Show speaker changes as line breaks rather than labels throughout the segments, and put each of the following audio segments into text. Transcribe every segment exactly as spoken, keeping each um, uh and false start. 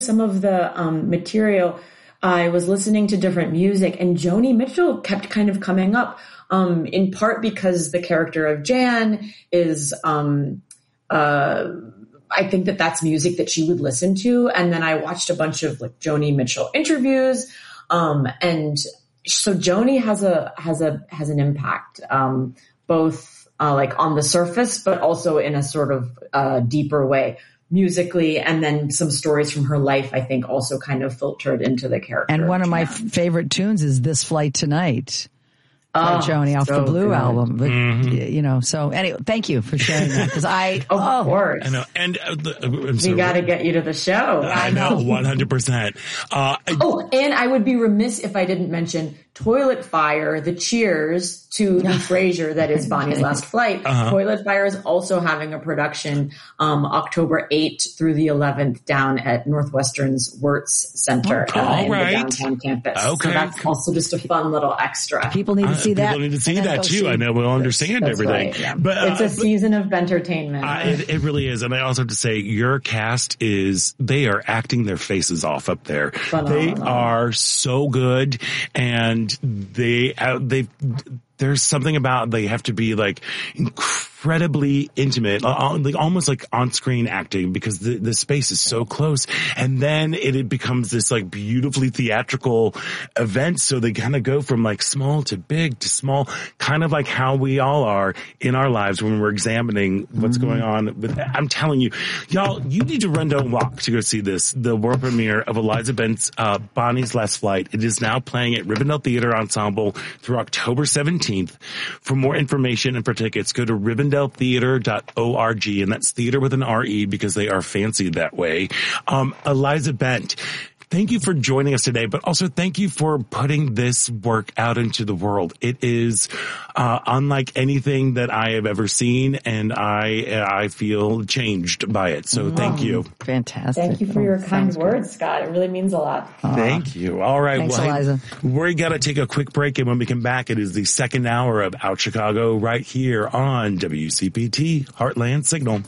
some of the um, material, I was listening to different music, and Joni Mitchell kept kind of coming up, um, in part because the character of Jan is, um, uh, I think that that's music that she would listen to. And then I watched a bunch of like Joni Mitchell interviews, um, and so Joni has a has a has an impact, um, both uh, like on the surface, but also in a sort of uh, deeper way. Musically, and then some stories from her life, I think, also kind of filtered into the character.
And one of
Jan.
my favorite tunes is This Flight Tonight by
oh,
Joni off
so
the Blue
good.
album. But,
mm-hmm.
you know, so anyway, thank you for sharing that. Because I,
of
oh,
course.
I know. And uh, the, uh,
we got to get you to the show.
I know, one hundred percent. Uh,
oh, and I would be remiss if I didn't mention Toilet Fire, the cheers to the Frasier that is Bonnie's Last Flight.
Uh-huh.
Toilet Fire is also having a production um, October eighth through the eleventh down at Northwestern's Wirtz Center
okay.
uh, in
right.
the downtown campus.
Okay.
So that's also just a fun little extra.
People need to see
uh,
that.
People need to see
and
that too.
See.
I know we'll understand
that's
everything.
Right, yeah.
But uh,
it's a season of entertainment.
Uh, it, it really is. And I also have to say, your cast is, they are acting their faces off up there. Phenomenal. They are so good, and they, uh, they, there's something about, they have to be like incredibly intimate, uh, like almost like on-screen acting, because the, the space is so close. And then it, it becomes this like beautifully theatrical event. So they kind of go from like small to big to small, kind of like how we all are in our lives when we're examining what's mm-hmm. going on with, I'm telling you, y'all, you need to run, don't walk to go see this, the world premiere of Eliza Bent's, uh, Bonnie's Last Flight. It is now playing at Rivendell Theater Ensemble through October seventeenth. For more information and for tickets, go to rivendell theater dot org, and that's theater with an R E because they are fancy that way. Um, Eliza Bent, thank you for joining us today, but also thank you for putting this work out into the world. It is uh, unlike anything that I have ever seen, and I I feel changed by it. So thank
oh,
you.
Fantastic.
Thank you for
oh,
your kind
good.
words, Scott. It really means a lot.
Uh,
thank you. All right.
Thanks,
well,
Eliza.
We got to take a quick break, and when we come back, it is the second hour of Out Chicago right here on W C P T Heartland Signal.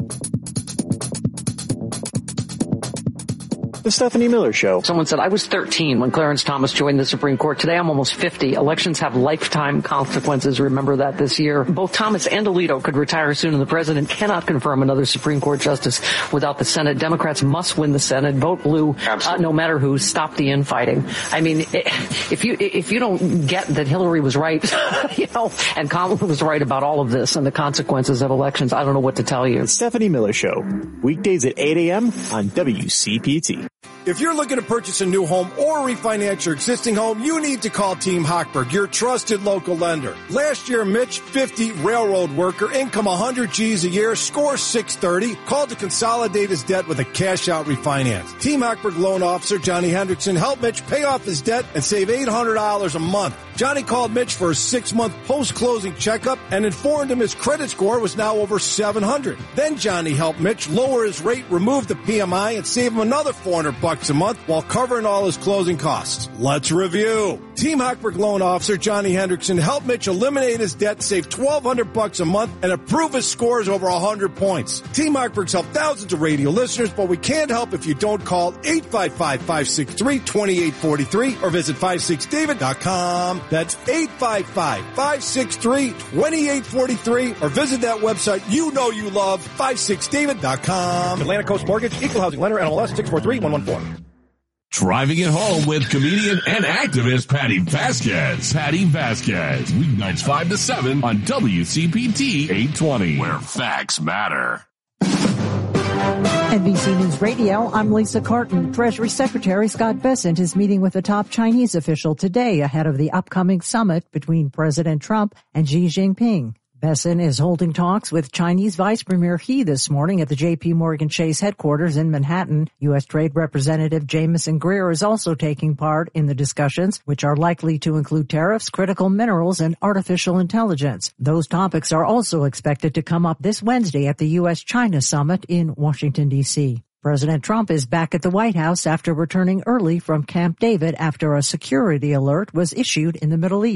The Stephanie Miller Show.
Someone said, I was thirteen when Clarence Thomas joined the Supreme Court. Today I'm almost fifty. Elections have lifetime consequences. Remember that this year. Both Thomas and Alito could retire soon, and the president cannot confirm another Supreme Court justice without the Senate. Democrats must win the Senate. Vote blue, uh, no matter who. Stop the infighting. I mean, if you if you don't get that Hillary was right, you know, and Kamala was right about all of this and the consequences of elections, I don't know what to tell you.
The Stephanie Miller Show. Weekdays at eight a.m. on W C P T.
If you're looking to purchase a new home or refinance your existing home, you need to call Team Hochberg, your trusted local lender. Last year, Mitch, fifty, railroad worker, income one hundred G's a year, score six thirty, called to consolidate his debt with a cash-out refinance. Team Hochberg loan officer Johnny Hendrickson helped Mitch pay off his debt and save eight hundred dollars a month. Johnny called Mitch for a six-month post-closing checkup and informed him his credit score was now over seven hundred. Then Johnny helped Mitch lower his rate, remove the P M I, and save him another four hundred bucks a month while covering all his closing costs. Let's review. Team Hochberg loan officer Johnny Hendrickson helped Mitch eliminate his debt, save twelve hundred bucks a month, and improve his scores over one hundred points. Team Hochberg's helped thousands of radio listeners, but we can't help if you don't call eight five five, five six three, two eight four three or visit five six david dot com. That's eight five five, five six three, two eight four three or visit that website you know you love, five six david dot com. Atlantic Coast Mortgage, Equal Housing Lender, N M L S six four three one one four.
Driving it home with comedian and activist Patty Vasquez. Patty Vasquez. Weeknights five to seven on W C P T eight twenty. Where facts matter.
N B C News Radio, I'm Lisa Carton. Treasury Secretary Scott Bessent is meeting with a top Chinese official today ahead of the upcoming summit between President Trump and Xi Jinping. Bessent is holding talks with Chinese Vice Premier He this morning at the J P Morgan Chase headquarters in Manhattan. U S. Trade Representative Jamieson Greer is also taking part in the discussions, which are likely to include tariffs, critical minerals, and artificial intelligence. Those topics are also expected to come up this Wednesday at the U S China Summit in Washington, D C President Trump is back at the White House after returning early from Camp David after a security alert was issued in the Middle East.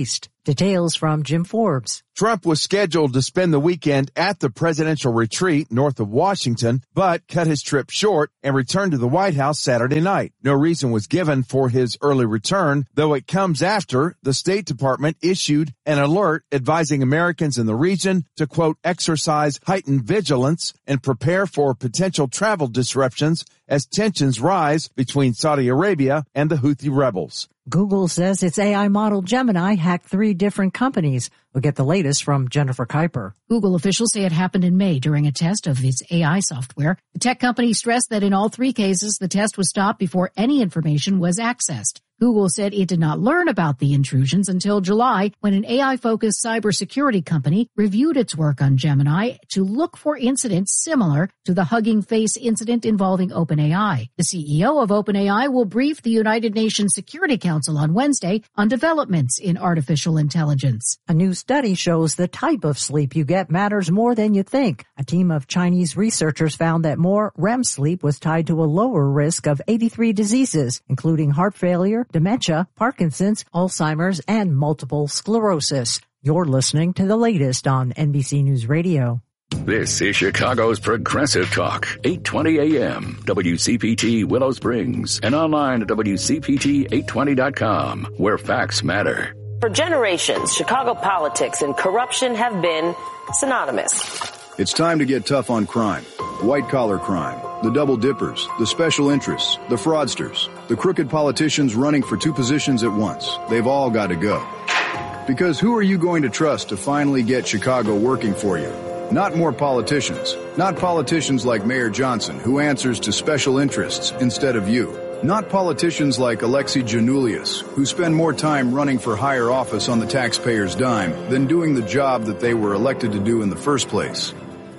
Details from Jim Forbes.
Trump was scheduled to spend the weekend at the presidential retreat north of Washington, but cut his trip short and returned to the White House Saturday night. No reason was given for his early return, though it comes after the State Department issued an alert advising Americans in the region to, quote, exercise heightened vigilance and prepare for potential travel disruptions as tensions rise between Saudi Arabia and the Houthi rebels.
Google says its A I model Gemini hacked three different companies. We'll get the latest from Jennifer Kuiper.
Google officials say it happened in May during a test of its A I software. The tech company stressed that in all three cases, the test was stopped before any information was accessed. Google said it did not learn about the intrusions until July, when an A I-focused cybersecurity company reviewed its work on Gemini to look for incidents similar to the Hugging Face incident involving OpenAI. The C E O of OpenAI will brief the United Nations Security Council on Wednesday on developments in artificial intelligence.
A new study shows the type of sleep you get matters more than you think. A team of Chinese researchers found that more R E M sleep was tied to a lower risk of eighty-three diseases, including heart failure, dementia, Parkinson's, Alzheimer's, and multiple sclerosis. You're listening to the latest on N B C News Radio.
This is Chicago's Progressive Talk, eight twenty A M, W C P T Willow Springs, and online at W C P T eight twenty dot com, where facts matter.
For generations, Chicago politics and corruption have been synonymous.
It's time to get tough on crime. White-collar crime, the double dippers, the special interests, the fraudsters, the crooked politicians running for two positions at once. They've all got to go. Because who are you going to trust to finally get Chicago working for you? Not more politicians. Not politicians like Mayor Johnson, who answers to special interests instead of you. Not politicians like Alexei Janulius, who spend more time running for higher office on the taxpayer's dime than doing the job that they were elected to do in the first place.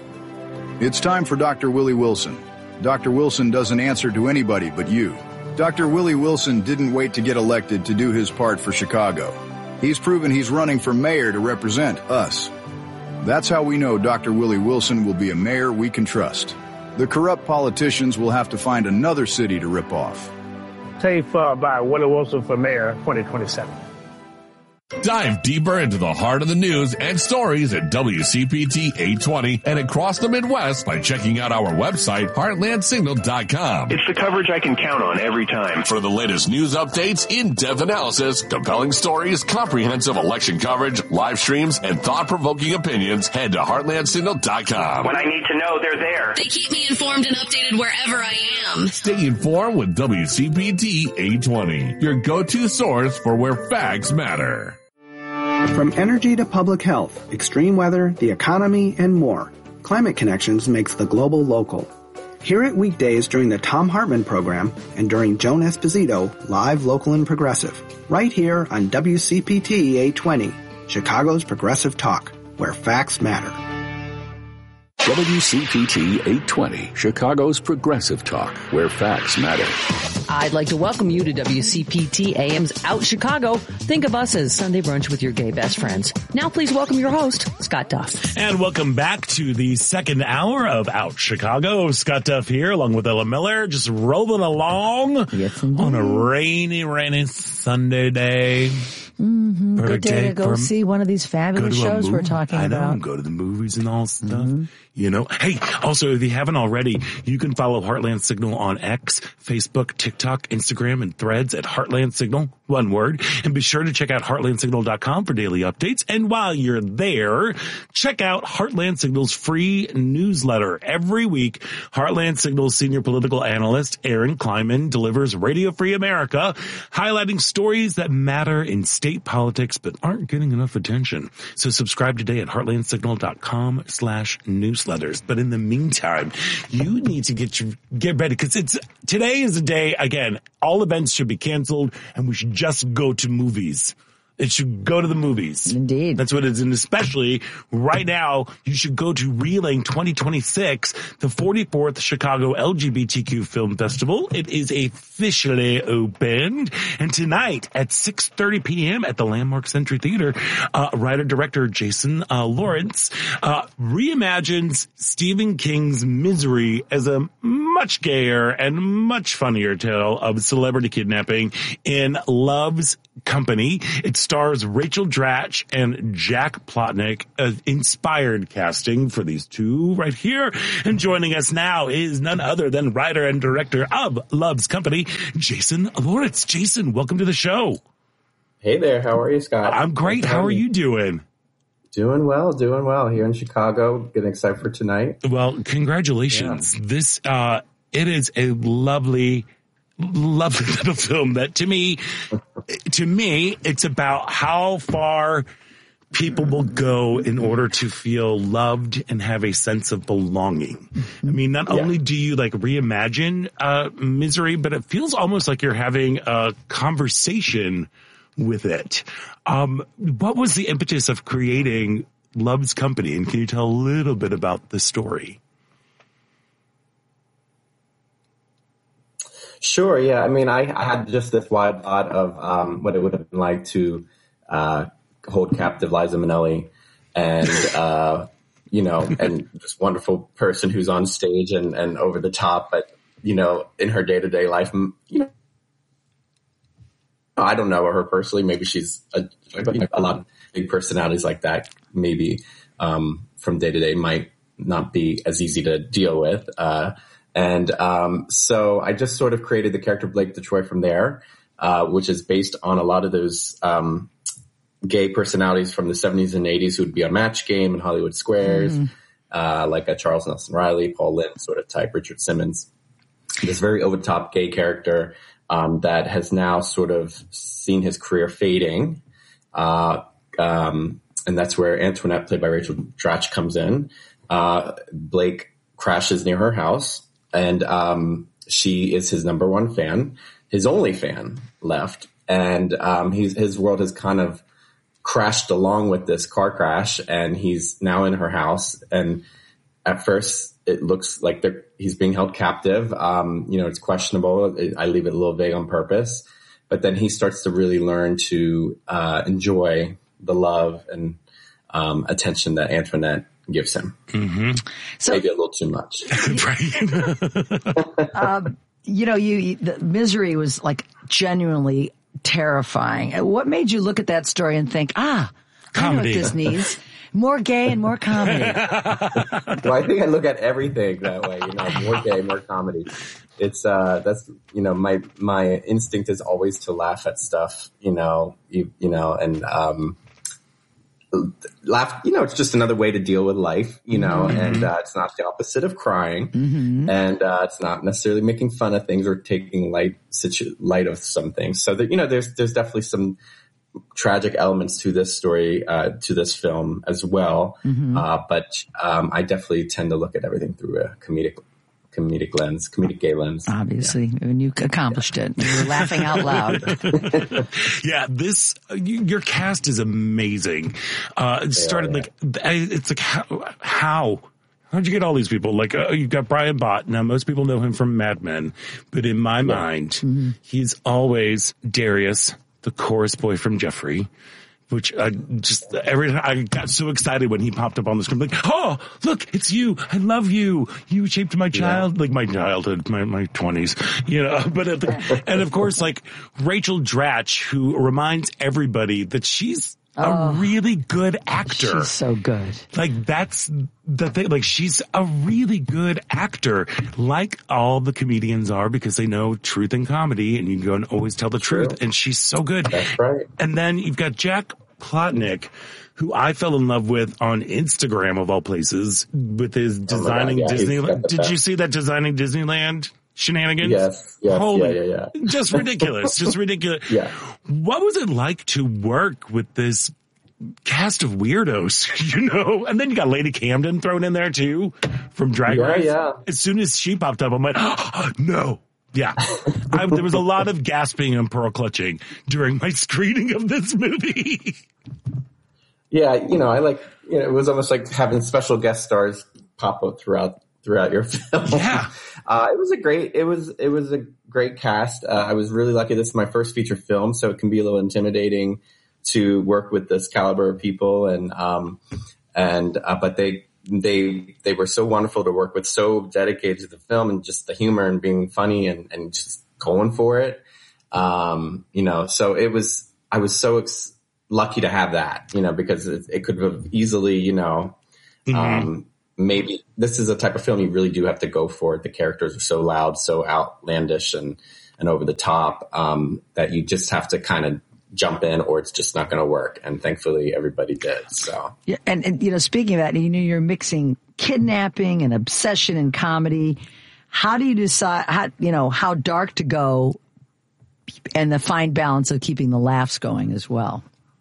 It's time for Doctor Willie Wilson. Doctor Wilson doesn't answer to anybody but you. Doctor Willie Wilson didn't wait to get elected to do his part for Chicago. He's proven he's running for mayor to represent us. That's how we know Doctor Willie Wilson will be a mayor we can trust. The corrupt politicians will have to find another city to rip off.
Tape uh, by Willie Wilson for mayor twenty twenty-seven.
Dive deeper into the heart of the news and stories at W C P T eight twenty and across the Midwest by checking out our website, heartland signal dot com.
It's the coverage I can count on every time.
For the latest news updates, in-depth analysis, compelling stories, comprehensive election coverage, live streams, and thought-provoking opinions, head to heartland signal dot com.
When I need to know, they're there.
They keep me informed and updated wherever I am.
Stay informed with W C P T eight twenty, your go-to source for where facts matter.
From energy to public health, extreme weather, the economy, and more, Climate Connections makes the global local. Hear it weekdays during the Thom Hartmann program and during Joan Esposito, live, local, and progressive. Right here on W C P T eight twenty, Chicago's Progressive Talk, where facts matter.
W C P T eight twenty, Chicago's Progressive Talk, where facts matter.
I'd like to welcome you to W C P T A M's Out Chicago. Think of us as Sunday brunch with your gay best friends. Now please welcome your host, Scott Duff.
And welcome back to the second hour of Out Chicago. Scott Duff here, along with Ella Miller, just rolling along
yes,
on a rainy, rainy Sunday day.
Mm-hmm. Good day, day to go see one of these fabulous shows we're talking
I know,
about.
Go to the movies and all stuff.
Mm-hmm.
You know, hey, also, if you haven't already, you can follow Heartland Signal on X, Facebook, TikTok, Instagram, and Threads at Heartland Signal, one word. And be sure to check out heartland signal dot com for daily updates. And while you're there, check out Heartland Signal's free newsletter. Every week, Heartland Signal's senior political analyst, Aaron Kleinman, delivers Radio Free America, highlighting stories that matter in state politics but aren't getting enough attention. So subscribe today at heartland signal dot com slash newsletters. But in the meantime, you need to get your, get ready, because it's, today is a day, again, all events should be canceled and we should just go to movies. It should go to the movies.
Indeed.
That's what it is. And especially right now, you should go to Reeling twenty twenty-six, the forty-fourth Chicago L G B T Q Film Festival. It is officially opened. And tonight at six thirty p.m. at the Landmark Century Theater, uh, writer-director Jason uh, Lawrence uh, reimagines Stephen King's Misery as a much gayer and much funnier tale of celebrity kidnapping in Love's Company. It stars Rachel Dratch and Jack Plotnick, uh, inspired casting for these two right here. And joining us now is none other than writer and director of Love's Company, Jason Lawrence. Jason, welcome to the show.
Hey there. How are you, Scott?
I'm great. How are you doing?
Doing well, doing well here in Chicago. Getting excited for tonight.
Well, congratulations. Yeah. This, uh, it is a lovely, lovely little film that to me, to me, it's about how far people will go in order to feel loved and have a sense of belonging. I mean, not yeah. only do you like reimagine, uh, misery, but it feels almost like you're having a conversation with it. Um, what was the impetus of creating Love's Company? And can you tell a little bit about the story?
Sure. Yeah. I mean, I, I had just this wide thought of um, what it would have been like to uh, hold captive Liza Minnelli and, uh, you know, and this wonderful person who's on stage and, and over the top, but, you know, in her day to day life, you know, I don't know her personally. Maybe she's a, you know, a lot of big personalities like that. Maybe um, from day to day might not be as easy to deal with. Uh, and um, so I just sort of created the character Blake DeTroy from there, uh, which is based on a lot of those um, gay personalities from the seventies and eighties who would be on Match Game and Hollywood Squares, mm. uh, like a Charles Nelson Riley, Paul Lynde sort of type, Richard Simmons. This very over the top gay character. Um, that has now sort of seen his career fading. Uh, um, and that's where Antoinette, played by Rachel Dratch, comes in. Uh, Blake crashes near her house, and um, she is his number one fan, his only fan left. And um, he's, his world has kind of crashed along with this car crash, and he's now in her house. And at first, it looks like they're, he's being held captive. Um, you know, it's questionable. I leave it a little vague on purpose. But then he starts to really learn to uh, enjoy the love and um, attention that Antoinette gives him. Mm-hmm. So, maybe a little too much.
um, you know, you the Misery was like genuinely terrifying. What made you look at that story and think, ah, comedy. I know what this needs? More gay and more comedy.
Well, I think I look at everything that way, you know, more gay, more comedy. It's, uh, that's, you know, my, my instinct is always to laugh at stuff, you know, you, you know, and, um, laugh, you know, it's just another way to deal with life, you know, mm-hmm. and, uh, it's not the opposite of crying, mm-hmm. and, uh, it's not necessarily making fun of things or taking light, situ- light of some things. So that, you know, there's, there's definitely some tragic elements to this story, uh, to this film as well. Mm-hmm. Uh, but, um, I definitely tend to look at everything through a comedic, comedic lens, comedic gay lens.
Obviously, yeah. And you accomplished it. You were laughing out loud.
Yeah, this, uh, you, your cast is amazing. Uh, it started are, yeah. like, it's like, how, how? How'd you get all these people? Like, uh, you've got Brian Bott. Now, most people know him from Mad Men, but in my yeah. mind, mm-hmm. he's always Darius, the chorus boy from Jeffrey, which I just, every time I got so excited when he popped up on the screen, like, oh, look, it's you. I love you. You shaped my child, yeah. like my childhood, my, my twenties, you know, but, at the, and of course, like Rachel Dratch, who reminds everybody that she's a oh, really good actor.
She's so good.
Like that's the thing. Like she's a really good actor, like all the comedians are, because they know truth and comedy, and you go and always tell the True. truth. And she's so good.
That's right.
And then you've got Jack Plotnick, who I fell in love with on Instagram of all places, with his designing oh yeah, Disneyland. Did you see that Designing Disneyland shenanigans?
Yes, yes,
Holy,
yeah, yeah, yeah.
Just ridiculous, just ridiculous.
Yeah.
What was it like to work with this cast of weirdos, you know? And then you got Lady Camden thrown in there too, from Drag Race.
Yeah, yeah.
As soon as she popped up, I'm like, oh, no. Yeah. I, there was a lot of gasping and pearl clutching during my screening of this movie.
Yeah, you know, I like, you know, it was almost like having special guest stars pop up throughout throughout your film.
Yeah.
Uh, it was a great, it was, it was a great cast. Uh, I was really lucky. This is my first feature film, so it can be a little intimidating to work with this caliber of people. And, um, and, uh, but they, they they were so wonderful to work with, so dedicated to the film and just the humor and being funny and, and just going for it. Um, you know, so it was, I was so ex- lucky to have that, you know, because it, it could have easily, you know, mm-hmm. um, maybe this is a type of film you really do have to go for it. The characters are so loud, so outlandish and, and over the top, um, that you just have to kind of jump in or it's just not going to work. And thankfully everybody did. So,
yeah. And, and, you know, speaking of that, you know, you're mixing kidnapping and obsession and comedy. How do you decide how, you know, how dark to go and the fine balance of keeping the laughs going as well?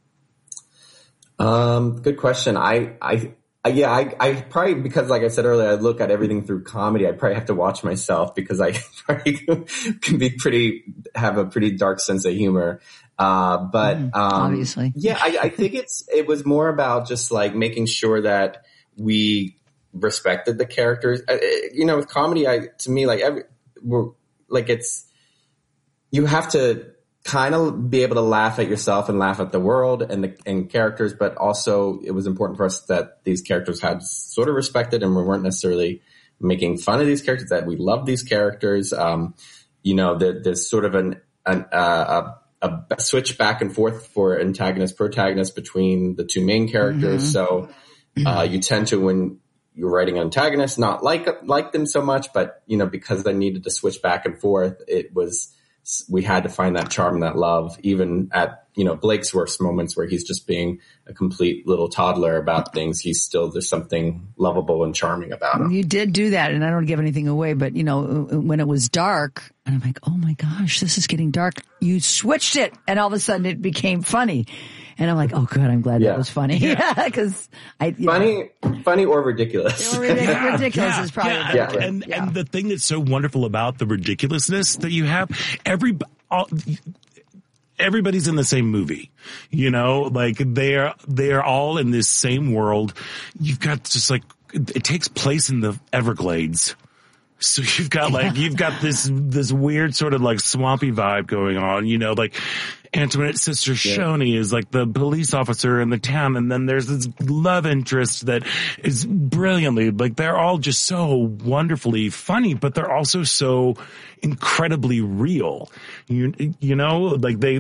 Um, good question. I, I, I yeah, I, I probably, because like I said earlier, I look at everything through comedy. I probably have to watch myself because I probably can be pretty, have a pretty dark sense of humor. Uh, but, mm, um,
obviously,
yeah, I, I think it's, it was more about just like making sure that we respected the characters. Uh, you know, with comedy, I, to me, like every, we're, like it's, you have to kind of be able to laugh at yourself and laugh at the world and the and characters, but also it was important for us that these characters had sort of respected and we weren't necessarily making fun of these characters, that we love these characters. Um, you know, the, there's sort of an, an uh, a, a switch back and forth for antagonist, protagonist between the two main characters. Mm-hmm. So uh, you tend to, when you're writing an antagonist, not like like them so much, but, you know, because they needed to switch back and forth, it was, we had to find that charm and that love, even at, you know, Blake's worst moments where he's just being a complete little toddler about things. He's still, there's something lovable and charming about him.
You did do that, and I don't give anything away, but, you know, when it was dark, and I'm like, oh my gosh, this is getting dark. You switched it, and all of a sudden it became funny. And I'm like, oh, good, I'm glad yeah. that was funny. Yeah, because I you
funny, know. funny or ridiculous.
Or ridiculous, ridiculous
yeah,
is probably
yeah,
yeah.
And
yeah.
and the thing that's so wonderful about the ridiculousness that you have, every all, everybody's in the same movie. You know, like they're they're all in this same world. You've got just like it takes place in the Everglades. So you've got like, you've got this, this weird sort of like swampy vibe going on, you know, like Antoinette's sister Shoni yeah. is like the police officer in the town. And then there's this love interest that is brilliantly, like they're all just so wonderfully funny, but they're also so incredibly real. You, you know, like they,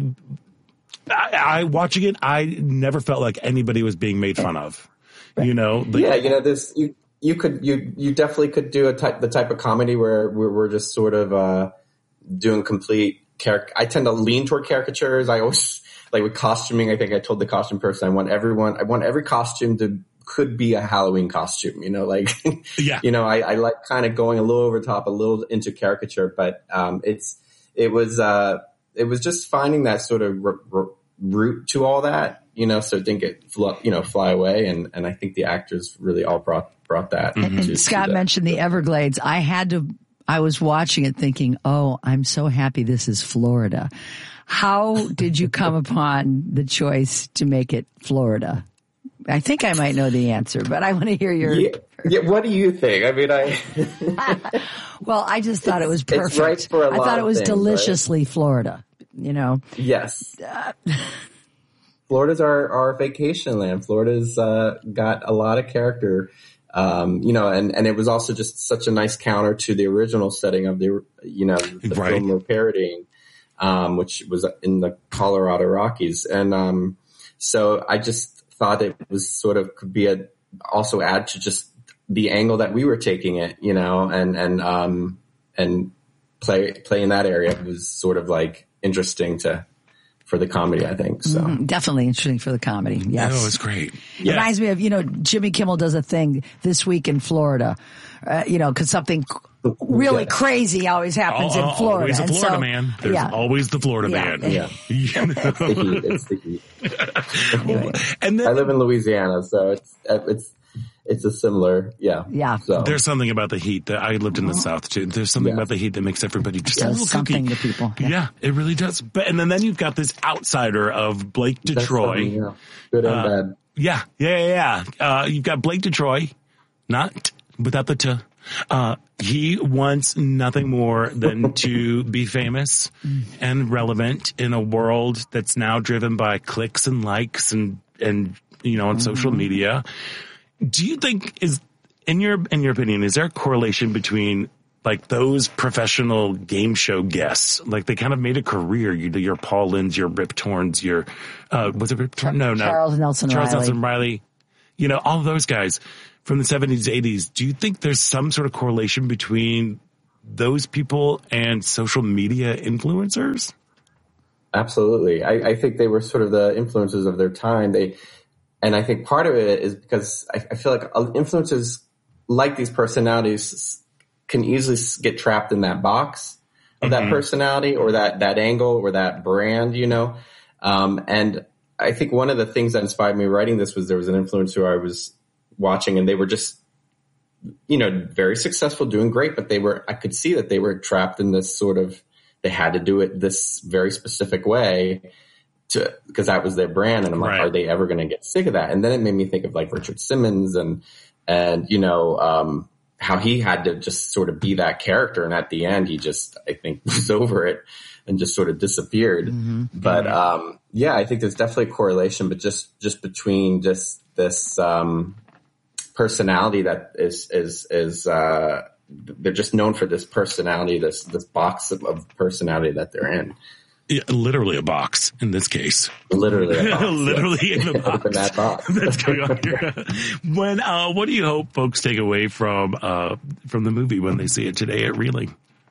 I, I watching it, I never felt like anybody was being made fun of, you know? Like,
yeah. You know, this, you, You could, you, you definitely could do a type, the type of comedy where we're, we're just sort of, uh, doing complete caric. I tend to lean toward caricatures. I always, like with costuming, I think I told the costume person, I want everyone, I want every costume to, could be a Halloween costume, you know, like,
yeah.
you know, I, I like kind of going a little over the top, a little into caricature, but, um, it's, it was, uh, it was just finding that sort of r- r- route to all that, you know, so it didn't get, fl- you know, fly away. And, and I think the actors really all brought, brought that.
Mm-hmm.
To,
and Scott
to
mentioned the Everglades. I had to, I was watching it thinking, oh, I'm so happy this is Florida. How did you come upon the choice to make it Florida? I think I might know the answer, but I want to hear your.
Yeah, yeah what do you think? I mean, I.
Well, I just thought it was perfect.
It's right for a
I
lot
thought it was
things,
deliciously
right?
Florida, you know?
Yes. Uh, Florida's our, our vacation land. Florida's uh, got a lot of character, um, you know, and, and it was also just such a nice counter to the original setting of the, you know, the
right.
film we're parodying, um, which was in the Colorado Rockies. And um, so I just thought it was sort of could be a, also add to just the angle that we were taking it, you know, and, and, um, and play, play in that area was sort of like interesting to, for the comedy, I think. So
mm, definitely interesting for the comedy. Yes.
Oh, it's great.
Yeah. Reminds me of, you know, Jimmy Kimmel does a thing this week in Florida, uh, you know, cause something really yeah. crazy always happens
oh,
in Florida.
Always a Florida
so,
man. There's
yeah.
always the Florida
yeah.
man.
Yeah.
You know?
It's the heat. It's the heat.
Anyway.
And then,
I live in Louisiana, so it's, it's, it's a similar, yeah.
Yeah.
So.
There's something about the heat that I lived in the oh. South too. There's something yeah. about the heat that makes everybody just
it
a little
something
kooky.
to people. Yeah.
yeah, it really does. But and then, then you've got this outsider of Blake DeTroy.
Yeah. Good and
uh,
bad.
Yeah, yeah, yeah. yeah. Uh, you've got Blake DeTroy, not without the T. Uh, he wants nothing more than to be famous and relevant in a world that's now driven by clicks and likes and, and, you know, on mm-hmm. social media. Do you think is, in your in your opinion, is there a correlation between like those professional game show guests? Like they kind of made a career. You do your Paul Lynds, your Rip Torns, your uh, was it Rip Torn? No, no,
Charles Nelson
Charles
Riley.
Nelson Riley. You know, all of those guys from the seventies, eighties. Do you think there's some sort of correlation between those people and social media influencers?
Absolutely. I, I think they were sort of the influencers of their time. They, and I think part of it is because I, I feel like influencers like these personalities can easily get trapped in that box of mm-hmm. that personality or that, that angle or that brand, you know? Um, and I think one of the things that inspired me writing this was there was an influencer I was watching and they were just, you know, very successful, doing great, but they were, I could see that they were trapped in this sort of, they had to do it this very specific way to, because that was their brand. And I'm like, right. Are they ever going to get sick of that? And then it made me think of like Richard Simmons and, and, you know, um, how he had to just sort of be that character. And at the end, he just, I think was over it and just sort of disappeared. Mm-hmm. But, um, yeah, I think there's definitely a correlation, but just, just between just this, um, personality that is, is, is, uh, they're just known for this personality, this, this box of, of personality that they're in.
Yeah, literally a box in this case.
Literally a box.
Literally
yes.
in the box.
Open that box.
That's going on here. When, uh, what do you hope folks take away from, uh, from the movie when they see it today at Reeling?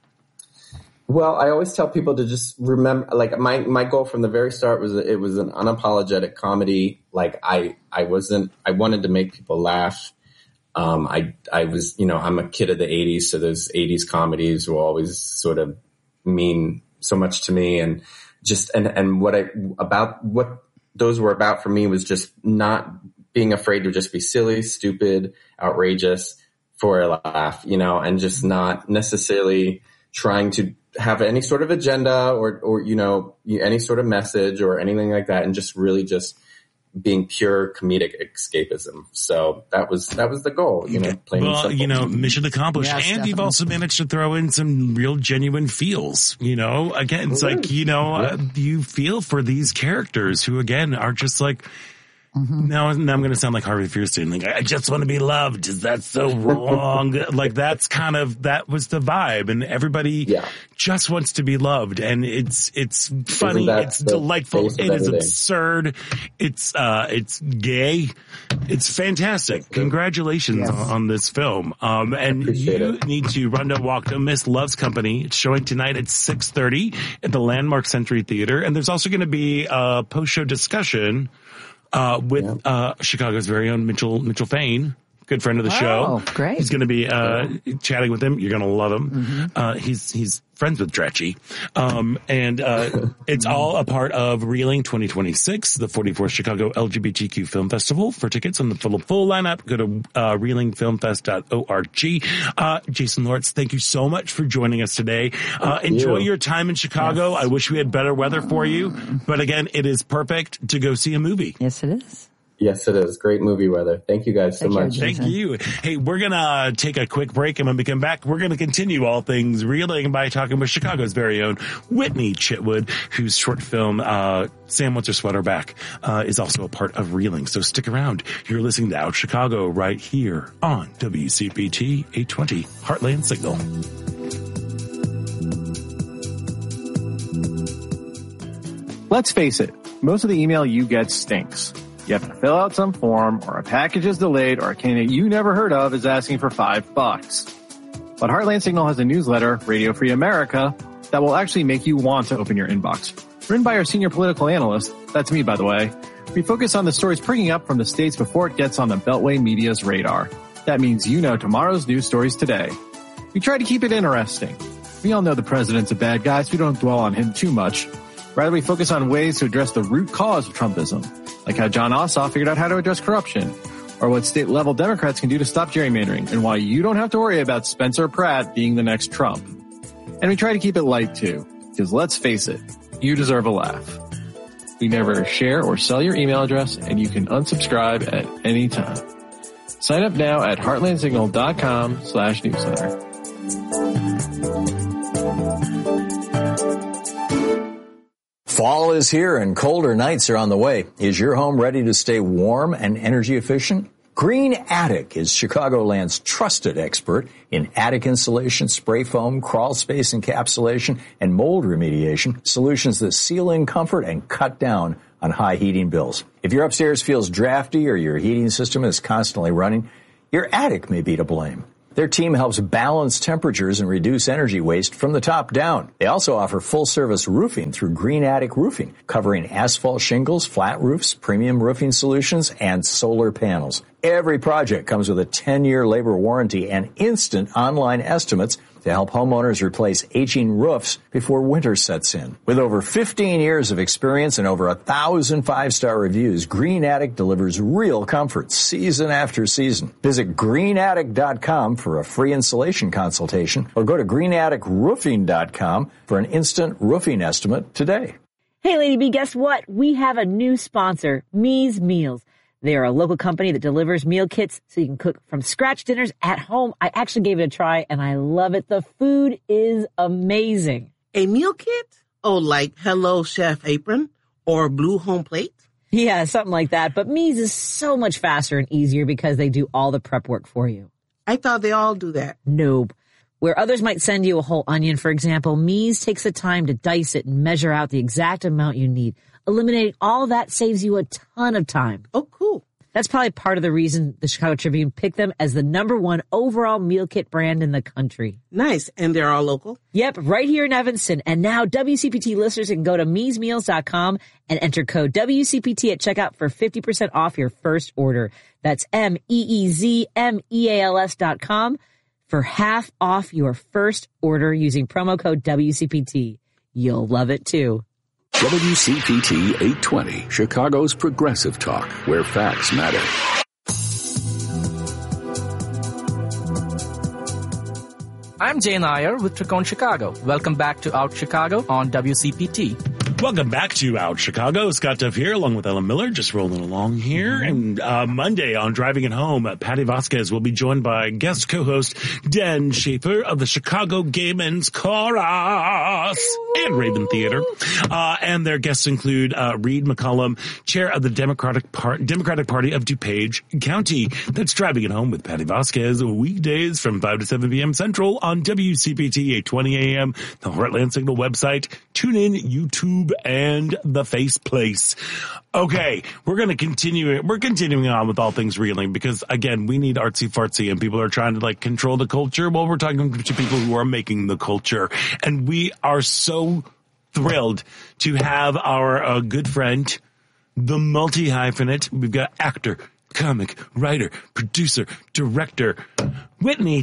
Well, I always tell people to just remember, like my, my goal from the very start was it was an unapologetic comedy. Like I, I wasn't, I wanted to make people laugh. Um, I, I was, you know, I'm a kid of the eighties. So those eighties comedies will always sort of mean so much to me. And just, and, and what I, about what those were about for me was just not being afraid to just be silly, stupid, outrageous for a laugh, you know, and just not necessarily trying to have any sort of agenda or, or, you know, any sort of message or anything like that. And just really just being pure comedic escapism. So that was, that was the goal, you know, plain
well,
and simple.
You know, mission accomplished.
Yes,
and
definitely.
You've also managed to throw in some real genuine feels, you know, again, it's like, you know, yeah. uh, you feel for these characters who again are just like, Mm-hmm. Now, now I'm going to sound like Harvey Fierstein. Like, I just want to be loved. Is that so wrong? Like, that's kind of, that was the vibe. And everybody yeah. just wants to be loved. And it's, it's funny. It's delightful. It is absurd. It's, uh, it's gay. It's fantastic. Congratulations yes. on, on this film. Um, and you it. need to run to walk to Miss Love's Company. It's showing tonight at six thirty at the Landmark Century Theater. And there's also going to be a post-show discussion Uh, with, yeah. uh, Chicago's very own Mitchell, Mitchell Fain, good friend of the
oh,
show.
Great.
He's going to be, uh, chatting with him. You're going to love him. Mm-hmm. Uh, he's, he's friends with Dretchy. Um, and, uh, it's all a part of Reeling twenty twenty-six, the forty-fourth Chicago L G B T Q Film Festival. For tickets on the full, full lineup, go to, uh, reeling film fest dot org. Uh, Jason Lawrence, thank you so much for joining us today. Uh, enjoy you. your time in Chicago. Yes. I wish we had better weather for you, but again, it is perfect to go see a movie.
Yes, it is.
Yes, it is. Great movie weather. Thank you guys so
Thank
much.
You,
Thank you. Hey, we're going to take a quick break, and when we come back, we're going to continue all things Reeling by talking with Chicago's very own Whitney Chitwood, whose short film, uh, Sam Wants Her Sweater Back, uh, is also a part of Reeling. So stick around. You're listening to Out Chicago right here on W C P T eight twenty Heartland Signal.
Let's face it, most of the email you get stinks. You have to fill out some form, or a package is delayed, or a candidate you never heard of is asking for five bucks. But Heartland Signal has a newsletter, Radio Free America, that will actually make you want to open your inbox. Written by our senior political analyst, that's me by the way, we focus on the stories springing up from the states before it gets on the Beltway media's radar. That means you know tomorrow's news stories today. We try to keep it interesting. We all know the president's a bad guy, so we don't dwell on him too much. Rather, we focus on ways to address the root cause of Trumpism, like how John Ossoff figured out how to address corruption, or what state-level Democrats can do to stop gerrymandering, and why you don't have to worry about Spencer Pratt being the next Trump. And we try to keep it light, too, because let's face it, you deserve a laugh. We never share or sell your email address, and you can unsubscribe at any time. Sign up now at heartlandsignal.com slash newsletter.
Fall is here and colder nights are on the way. Is your home ready to stay warm and energy efficient?
Green Attic is Chicagoland's trusted expert in attic insulation, spray foam, crawl space encapsulation, and mold remediation, solutions that seal in comfort and cut down on high heating bills. If your upstairs feels drafty or your heating system is constantly running, your attic may be to blame. Their team helps balance temperatures and reduce energy waste from the top down. They also offer full-service roofing through Green Attic Roofing, covering asphalt shingles, flat roofs, premium roofing solutions, and solar panels. Every project comes with a ten-year labor warranty and instant online estimates to help homeowners replace aging roofs before winter sets in. With over fifteen years of experience and over a thousand five-star reviews, Green Attic delivers real comfort season after season. Visit green attic dot com for a free installation consultation or go to green attic roofing dot com for an instant roofing estimate today.
Hey, Lady B, guess what? We have a new sponsor, Me's Meals. They are a local company that delivers meal kits so you can cook from scratch dinners at home. I actually gave it a try, and I love it. The food is amazing.
A meal kit? Oh, like Hello Chef Apron or Blue Home Plate?
Yeah, something like that. But Me's is so much faster and easier because they do all the prep work for you.
I thought they all do that.
Nope. Where others might send you a whole onion, for example, Me's takes the time to dice it and measure out the exact amount you need. Eliminating all that saves you a ton of time.
Oh, cool.
That's probably part of the reason the Chicago Tribune picked them as the number one overall meal kit brand in the country.
Nice. And they're all local?
Yep, right here in Evanston. And now W C P T listeners can go to mees meals dot com and enter code W C P T at checkout for fifty percent off your first order. That's M E E Z M E A L S dot com for half off your first order using promo code W C P T. You'll love it too.
W C P T eight twenty, Chicago's progressive talk, where facts matter.
I'm Jay Nair with Tricone Chicago. Welcome back to Out Chicago on W C P T.
Welcome back to Out Chicago. Scott Duff here, along with Ellen Miller, just rolling along here. And uh, Monday on Driving It Home, Patty Vasquez will be joined by guest co-host Dan Schaefer of the Chicago Gay Men's Chorus and Raven Theater. Uh, and their guests include uh, Reed McCollum, chair of the Democratic, Par- Democratic Party of DuPage County. That's Driving It Home with Patty Vasquez, weekdays from five to seven p.m. Central on W C P T eight twenty a.m., the Heartland Signal website, TuneIn, YouTube, and the Face Place. Okay, we're going to continue. We're continuing on with all things reeling because, again, we need artsy fartsy, and people are trying to like control the culture. Well, we're talking to people who are making the culture, and we are so thrilled to have our uh, good friend, the multi-hyphenate. We've got actor, comic, writer, producer, director, Whitney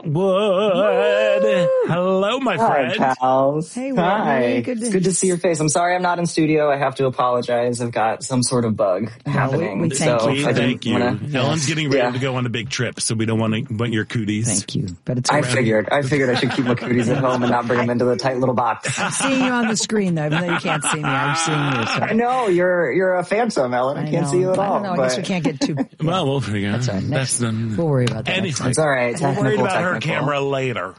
Chetwood. Woo! Hello, my friend.
Hi, pals.
Hey,
Hi.
Good to,
it's good to see your face. I'm sorry I'm not in studio. I have to apologize. I've got some sort of bug no, happening.
We, we thank
so
you. Thank you.
Wanna,
Ellen's getting ready
yeah.
to go on a big trip, so we don't want to want your cooties.
Thank you. But it's
I figured. I figured I should keep my cooties at home and not bring them into the tight little box.
I'm seeing you on the screen, though, even though you can't see me. I'm seeing you. So.
I know. You're you're a phantom, Ellen. I, I can't know. see you at all.
I don't know. I guess we can't get too...
Yeah. Well, we'll figure out.
That's all right. Next,
That's the,
we'll worry about that.
Anyway,
it's all right.
We'll worry about
technical.
her camera later.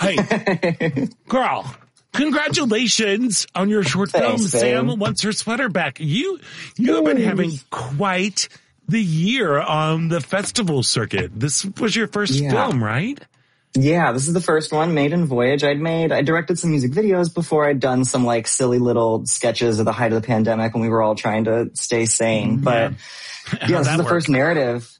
Hey, girl, congratulations on your short
Thanks,
film.
babe.
Sam wants her sweater back. You, you have been having quite the year on the festival circuit. This was your first
yeah.
film, right?
Yeah, this is the first one, Maiden Voyage. I'd made, I directed some music videos before. I'd done some like silly little sketches at the height of the pandemic when we were all trying to stay sane. But yeah, yeah this is the work? first narrative.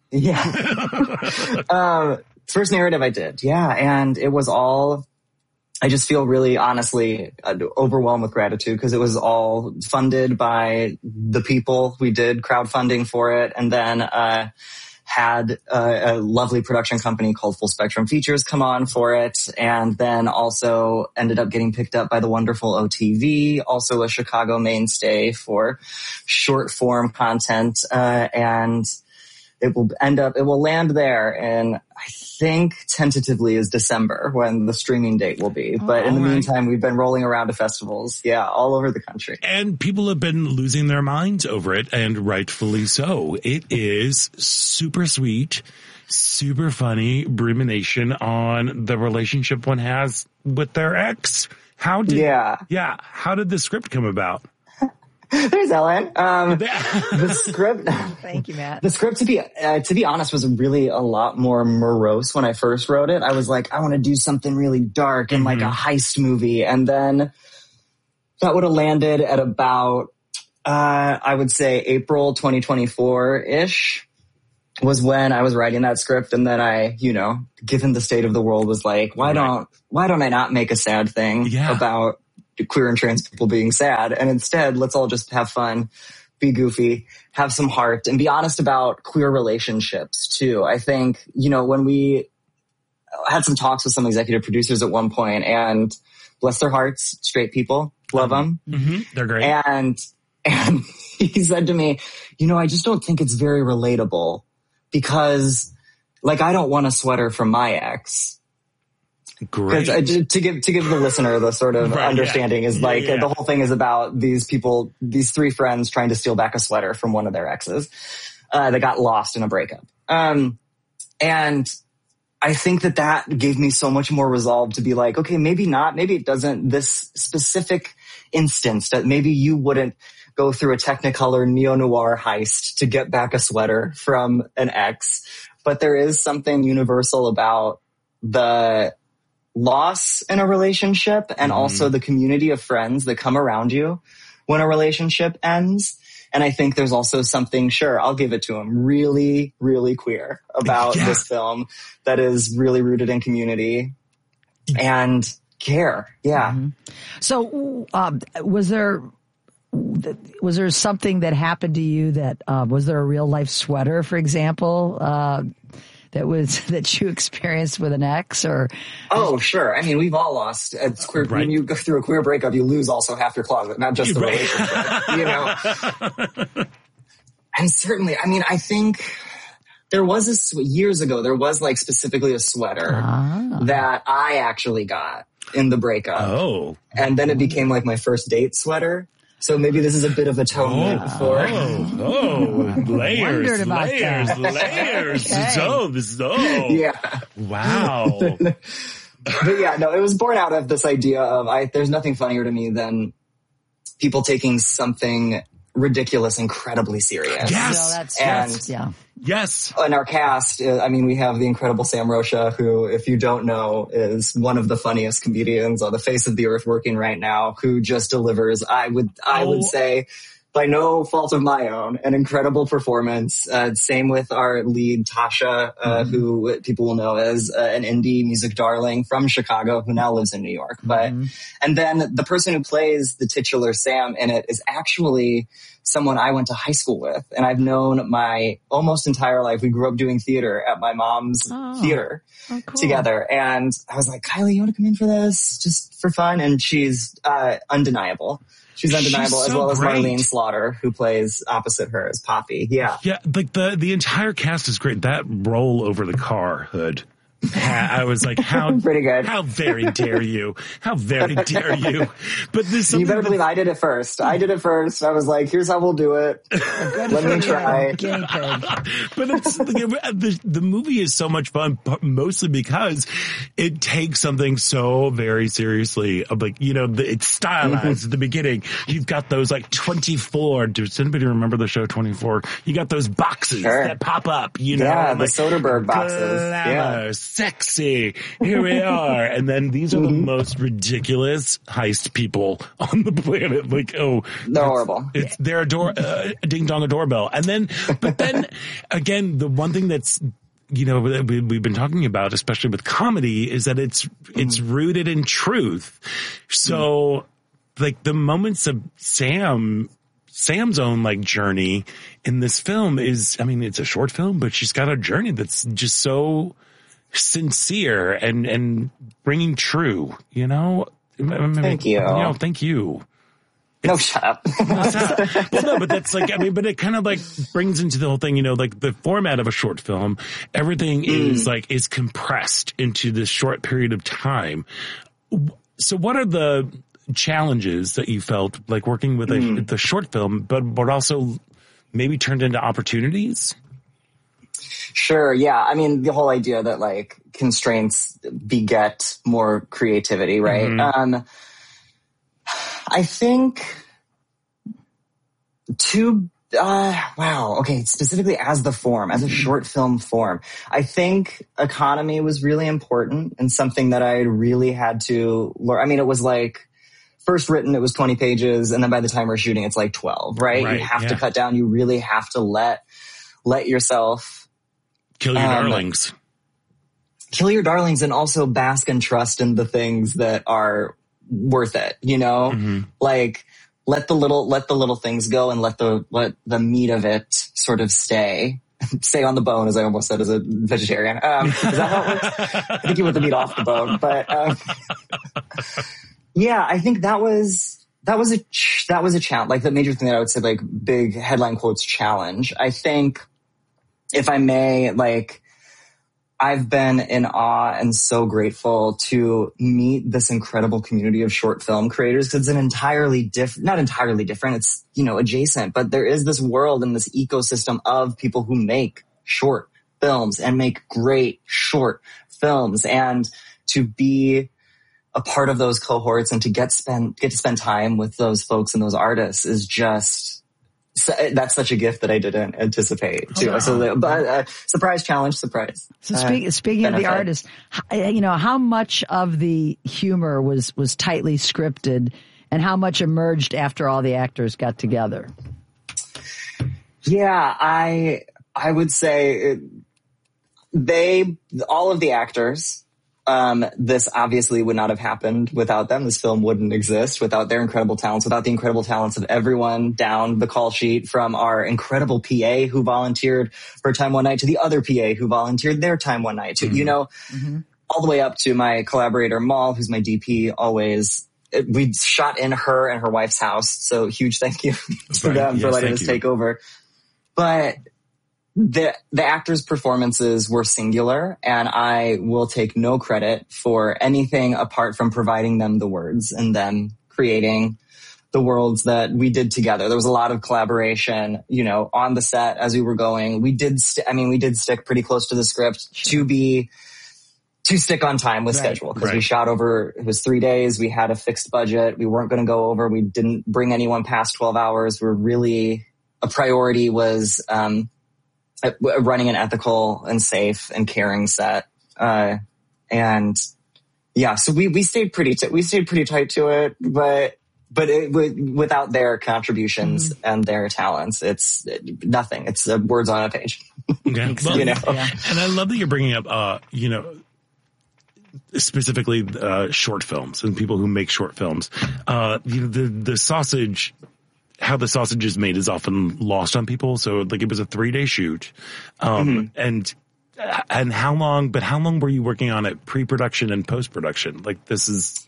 Yeah. um, first narrative I did. Yeah. And it was all, I just feel really honestly uh, overwhelmed with gratitude because it was all funded by the people. We did crowdfunding for it. And then, uh, had a, a lovely production company called Full Spectrum Features come on for it, and then also ended up getting picked up by the wonderful O T V, also a Chicago mainstay for short form content, uh, and it will end up, it will land there in, I think tentatively is December when the streaming date will be. But oh, in the right. meantime, we've been rolling around to festivals. Yeah. All over the country.
And people have been losing their minds over it, and rightfully so. It is super sweet, super funny rumination on the relationship one has with their ex. How did,
yeah.
yeah. How did the script come about?
There's Ellen. Um, the script.
Thank you, Matt.
The script, to be uh, to be honest, was really a lot more morose when I first wrote it. I was like, I want to do something really dark and mm-hmm. like a heist movie, and then that would have landed at about, uh, I would say, April twenty twenty-four ish. Was when I was writing that script, and then I, you know, given the state of the world, was like, why right. don't why don't I not make a sad thing yeah. about queer and trans people being sad, and instead let's all just have fun, be goofy, have some heart, and be honest about queer relationships too. I think, you know, when we had some talks with some executive producers at one point, and bless their hearts, straight people, love them,
mm-hmm. they're great,
and and he said to me, you know, I just don't think it's very relatable. Because, like, I don't want a sweater from my ex.
Great.
Uh, to give to give the listener the sort of right, understanding
yeah.
is like
yeah, yeah.
the whole thing is about these people, these three friends trying to steal back a sweater from one of their exes uh, that got lost in a breakup. Um, and I think that that gave me so much more resolve to be like, okay, maybe not, maybe it doesn't. This specific instance that maybe you wouldn't go through a Technicolor neo-noir heist to get back a sweater from an ex. But there is something universal about the loss in a relationship and mm-hmm. also the community of friends that come around you when a relationship ends. And I think there's also something, sure, I'll give it to him, really, really queer about yeah. this film that is really rooted in community and care. Yeah.
Mm-hmm. So um, was there... Was there something that happened to you that, uh, was there a real life sweater, for example, uh, that was, that you experienced with an ex or?
Oh, sure. I mean, we've all lost. It's queer. Right. When you go through a queer breakup, you lose also half your closet, not just the right. relationship, you know? And certainly, I mean, I think there was a, years ago, there was like specifically a sweater ah. that I actually got in the breakup.
Oh.
And then it became like my first date sweater. So maybe this is a bit of atonement
oh,
for.
Oh, oh, layers, layers, layers. Okay. So this is oh,
yeah,
wow.
But yeah, no, it was born out of this idea of I. There's nothing funnier to me than people taking something ridiculous incredibly serious.
Yes,
no, that's,
and
that's, yeah.
Yes.
In our cast, I mean, we have the incredible Sam Rocha, who, if you don't know, is one of the funniest comedians on the face of the earth working right now, who just delivers, I would, I oh. would say, by no fault of my own, an incredible performance. Uh, same with our lead, Tasha, uh, mm-hmm. who people will know as uh, an indie music darling from Chicago, who now lives in New York. But, mm-hmm. and then the person who plays the titular Sam in it is actually someone I went to high school with, and I've known my almost entire life. We grew up doing theater at my mom's oh. theater oh, cool. together. And I was like, Kylie, you want to come in for this just for fun? And she's, uh, undeniable. She's undeniable, She's so as well great. as Marlene Slaughter, who plays opposite her as Poppy. Yeah.
Yeah. Like the, the entire cast is great. That roll over the car hood. I was like, how,
pretty good.
How very dare you? How very dare you? But this,
you better believe I did it first. I did it first. I was like, here's how we'll do it. Let me try.
But it's, the, the movie is so much fun, mostly because it takes something so very seriously. Like, you know, it's stylized at the beginning. You've got those like twenty-four. Does anybody remember the show twenty-four? You got those boxes sure. that pop up, you know?
Yeah, the
like,
Soderbergh boxes.
Glamour, yeah. Sexy. Here we are. And then these are the most ridiculous heist people on the planet. Like, oh,
they're horrible.
It's their door, uh, ding dong a doorbell. And then, but then again, the one thing that's, you know, we, we've been talking about, especially with comedy, is that it's, it's mm. rooted in truth. So mm. like the moments of Sam, Sam's own like journey in this film is, I mean, it's a short film, but she's got a journey that's just so sincere and, and bringing true, you know? I mean,
thank you.
You know, thank you.
No, shut up.
Well, no, but that's like, I mean, but it kind of like brings into the whole thing, you know, like the format of a short film, everything mm. is like, is compressed into this short period of time. So what are the challenges that you felt like working with a, mm. the short film, but, but also maybe turned into opportunities?
Sure. Yeah. I mean, the whole idea that like constraints beget more creativity, right? Mm-hmm. Um, I think To, uh, wow. Okay. Specifically as the form, as a short film form, I think economy was really important and something that I really had to learn. I mean, it was like first written, it was twenty pages. And then by the time we're shooting, it's like twelve, right?
Right,
you have
yeah.
to cut down. You really have to let, let yourself
kill your
um,
darlings.
Kill your darlings and also bask and trust in the things that are worth it, you know?
Mm-hmm.
Like, let the little, let the little things go and let the, let the meat of it sort of stay, stay on the bone, as I almost said as a vegetarian. Um, is that how it works? I think you want the meat off the bone, but, um, yeah, I think that was, that was a, that was a challenge, like the major thing that I would say, like big headline quotes challenge. I think if I may, like, I've been in awe and so grateful to meet this incredible community of short film creators because it's an entirely different, not entirely different, it's, you know, adjacent, but there is this world and this ecosystem of people who make short films and make great short films. And to be a part of those cohorts and to get spend, get to spend time with those folks and those artists is just, So that's such a gift that I didn't anticipate too. Oh, wow. So, but uh, surprise, challenge, surprise.
So speak, uh, speaking benefit. of the artist, you know, how much of the humor was, was tightly scripted and how much emerged after all the actors got together?
Yeah, I, I would say it, they, all of the actors, Um, this obviously would not have happened without them. This film wouldn't exist without their incredible talents, without the incredible talents of everyone down the call sheet, from our incredible P A who volunteered for Time One Night to the other P A who volunteered their Time One Night to, mm-hmm. you know, mm-hmm. all the way up to my collaborator Mal, who's my D P always. It, we shot in her and her wife's house. So huge thank you to right. them yes, for letting us you. take over. But The the actors' performances were singular, and I will take no credit for anything apart from providing them the words and them creating the worlds that we did together. There was a lot of collaboration, you know, on the set as we were going. We did, st- I mean, we did stick pretty close to the script to be, to stick on time with right. schedule because right. we shot over, it was three days. We had a fixed budget. We weren't going to go over. We didn't bring anyone past twelve hours. We're really, a priority was, um, running an ethical and safe and caring set. Uh, and yeah, so we, we stayed pretty, t- we stayed pretty tight to it, but, but it, w- without their contributions mm-hmm. and their talents, it's it, nothing. It's uh, words on a page.
Okay. Well,
you know?
Yeah. And I love that you're bringing up, uh, you know, specifically, uh, short films and people who make short films. Uh, you know, the, the sausage, how the sausage is made is often lost on people. So like it was a three day shoot. Um, mm-hmm. and, and how long, but how long were you working on it pre-production and post-production? Like this is.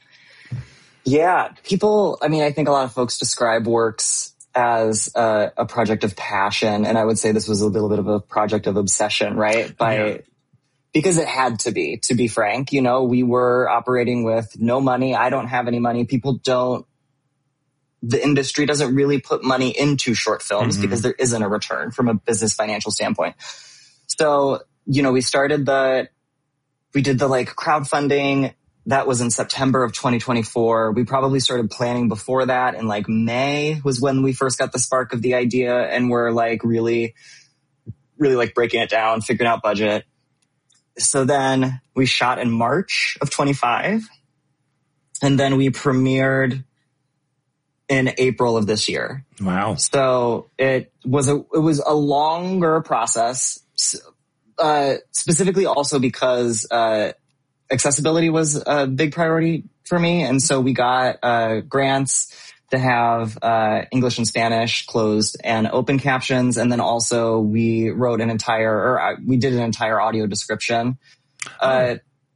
Yeah. People, I mean, I think a lot of folks describe Works as a, a project of passion. And I would say this was a little bit of a project of obsession, right? By, yeah. Because it had to be, to be frank, you know, we were operating with no money. I don't have any money. People don't, the industry doesn't really put money into short films mm-hmm. because there isn't a return from a business financial standpoint. So, you know, we started the, we did the like crowdfunding. That was in September of twenty twenty-four. We probably started planning before that. And like May was when we first got the spark of the idea. And we're like really, really like breaking it down, figuring out budget. So then we shot in March of twenty-five. And then we premiered in April of this year.
Wow.
So it was a, it was a longer process, uh, specifically also because, uh, accessibility was a big priority for me. And so we got, uh, grants to have, uh, English and Spanish closed and open captions. And then also we wrote an entire, or uh, we did an entire audio description, uh,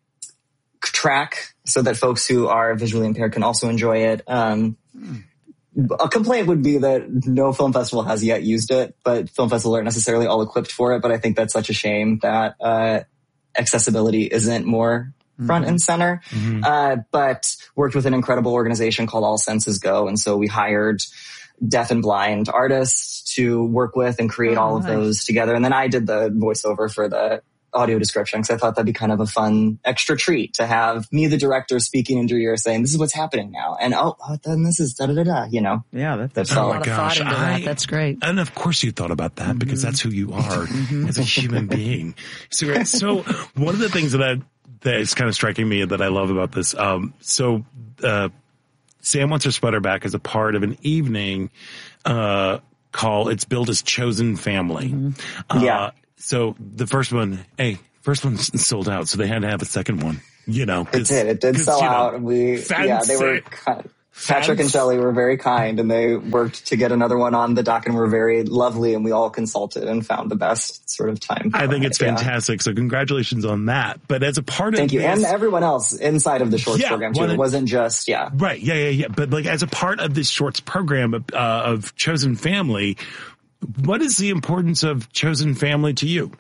track so that folks who are visually impaired can also enjoy it. Um, hmm. A complaint would be that no film festival has yet used it, but film festivals aren't necessarily all equipped for it. But I think that's such a shame that uh, accessibility isn't more front mm-hmm. and center. Mm-hmm. Uh, but worked with an incredible organization called All Senses Go. And so we hired deaf and blind artists to work with and create oh, all of nice. those together. And then I did the voiceover for the audio description because I thought that'd be kind of a fun extra treat to have me, the director, speaking into your ear saying, this is what's happening now. And oh, oh then this is da da da da, you know?
Yeah, that, that's
that's
a
all.
lot of thought into that. That's great.
And of course you thought about that mm-hmm. because that's who you are mm-hmm. as a human being. So, so one of the things that I, that is kind of striking me that I love about this, um, so, uh, Sam Wants Her Sweater Back as a part of an evening, uh, call. It's billed as Chosen Family.
Mm-hmm.
Uh,
yeah.
So the first one, hey, first one sold out, so they had to have a second one. You know,
it did. It did sell out. Know, we, yeah, they were. Kind, Patrick and Shelley were very kind, and they worked to get another one on the dock, and were very lovely. And we all consulted and found the best sort of time.
I think it's yeah. fantastic. So congratulations on that. But as a part of
thank you,
this,
and everyone else inside of the Shorts
yeah,
program too. It wasn't just yeah,
right, yeah, yeah, yeah. But like as a part of this Shorts program of, uh, of Chosen Family. What is the importance of Chosen Family to you?